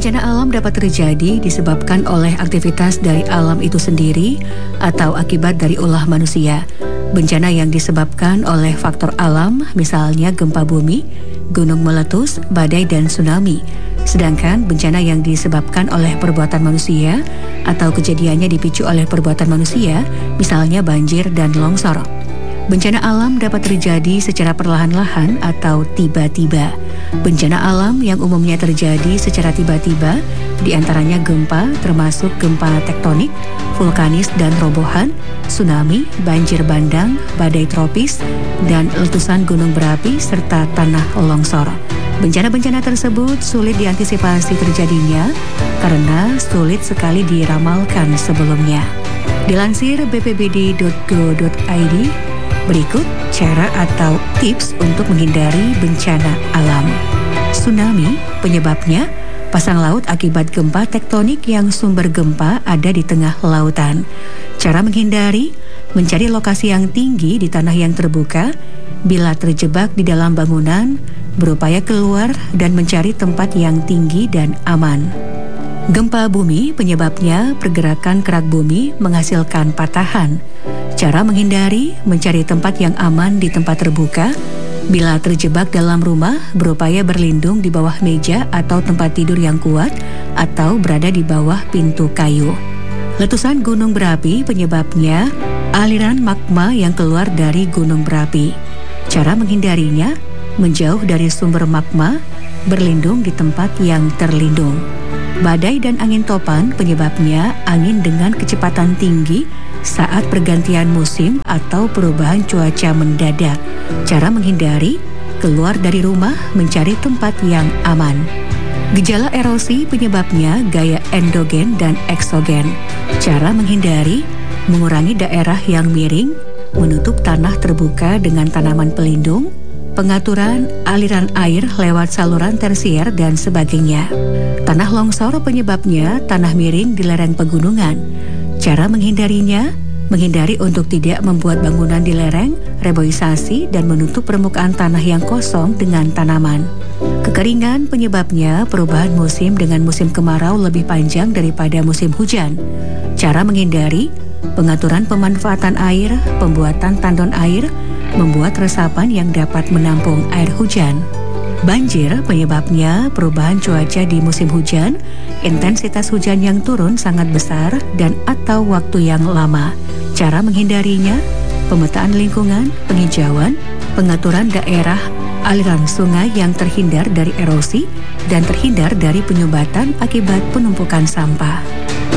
Bencana alam dapat terjadi disebabkan oleh aktivitas dari alam itu sendiri atau akibat dari ulah manusia. Bencana yang disebabkan oleh faktor alam, misalnya gempa bumi, gunung meletus, badai, dan tsunami. Sedangkan bencana yang disebabkan oleh perbuatan manusia atau kejadiannya dipicu oleh perbuatan manusia, misalnya banjir dan longsor. Bencana alam dapat terjadi secara perlahan-lahan atau tiba-tiba. Bencana alam yang umumnya terjadi secara tiba-tiba, diantaranya gempa, termasuk gempa tektonik, vulkanis dan robohan, tsunami, banjir bandang, badai tropis, dan letusan gunung berapi serta tanah longsor. Bencana-bencana tersebut sulit diantisipasi terjadinya karena sulit sekali diramalkan sebelumnya. Dilansir bpbd.go.id, berikut cara atau tips untuk menghindari bencana alam. Tsunami, penyebabnya pasang laut akibat gempa tektonik yang sumber gempa ada di tengah lautan. Cara menghindari, mencari lokasi yang tinggi di tanah yang terbuka. Bila terjebak di dalam bangunan, berupaya keluar dan mencari tempat yang tinggi dan aman. Gempa bumi, penyebabnya pergerakan kerak bumi menghasilkan patahan. Cara menghindari, mencari tempat yang aman di tempat terbuka. Bila terjebak dalam rumah, berupaya berlindung di bawah meja atau tempat tidur yang kuat atau berada di bawah pintu kayu. Letusan gunung berapi, penyebabnya aliran magma yang keluar dari gunung berapi. Cara menghindarinya, menjauh dari sumber magma, berlindung di tempat yang terlindung. Badai dan angin topan, penyebabnya angin dengan kecepatan tinggi saat pergantian musim atau perubahan cuaca mendadak. Cara menghindari, keluar dari rumah, mencari tempat yang aman. Gejala erosi, penyebabnya gaya endogen dan eksogen. Cara menghindari, mengurangi daerah yang miring, menutup tanah terbuka dengan tanaman pelindung, pengaturan aliran air lewat saluran tersier dan sebagainya. Tanah longsor, penyebabnya tanah miring di lereng pegunungan. Cara menghindarinya, menghindari untuk tidak membuat bangunan di lereng, reboisasi, dan menutup permukaan tanah yang kosong dengan tanaman. Kekeringan, penyebabnya perubahan musim dengan musim kemarau lebih panjang daripada musim hujan. Cara menghindari, pengaturan pemanfaatan air, pembuatan tandon air, membuat resapan yang dapat menampung air hujan. Banjir, penyebabnya perubahan cuaca di musim hujan, intensitas hujan yang turun sangat besar dan atau waktu yang lama. Cara menghindarinya, pemetaan lingkungan, penghijauan, pengaturan daerah aliran sungai yang terhindar dari erosi dan terhindar dari penyumbatan akibat penumpukan sampah.